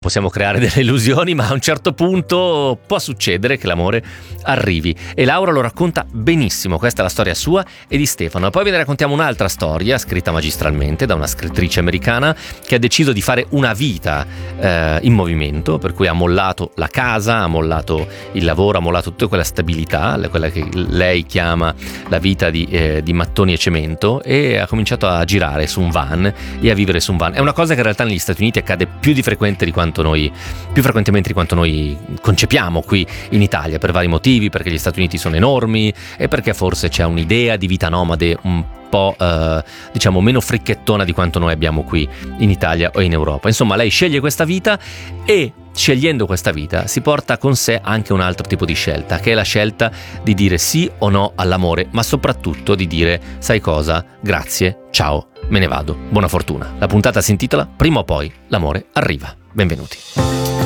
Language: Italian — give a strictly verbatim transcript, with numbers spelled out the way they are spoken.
possiamo creare delle illusioni, ma a un certo punto può succedere che l'amore arrivi, e Laura lo racconta benissimo. Questa è la storia sua e di Stefano. E poi ve ne raccontiamo un'altra storia scritta magistralmente da una scrittrice americana che ha deciso di fare una vita eh, in movimento, per cui ha mollato la casa, ha mollato il lavoro, ha mollato tutta quella stabilità, quella che lei chiama la vita di, eh, di mattoni e cemento, e ha cominciato a girare su un van e a vivere su un van. È una cosa che in realtà negli Stati Uniti accade più di frequente di quanto noi più frequentemente di quanto noi concepiamo qui in Italia, per vari motivi, perché gli Stati Uniti sono enormi e perché forse c'è un'idea di vita nomade un po' eh, diciamo meno fricchettona di quanto noi abbiamo qui in Italia o in Europa. Insomma, lei sceglie questa vita, e scegliendo questa vita si porta con sé anche un altro tipo di scelta, che è la scelta di dire sì o no all'amore, ma soprattutto di dire: sai cosa? Grazie, ciao, me ne vado, buona fortuna. La puntata si intitola Prima o poi l'amore arriva. Benvenuti.